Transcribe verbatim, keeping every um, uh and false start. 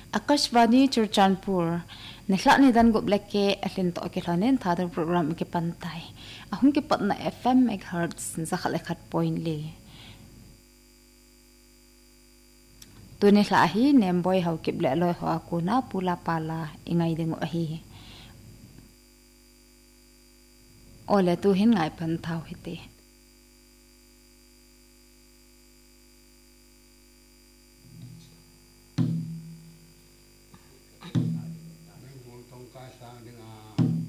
Akashvani Churchanpur Nihla ni dan go black ke atlin to ke thanen thadar program ke pantai ahun ke patna F M megahertz zakhal khat point le tuni hla hi nemboy hau ke ble loi ho akuna pula pala ingai dingo hi ole tu hin ngai pan thau hite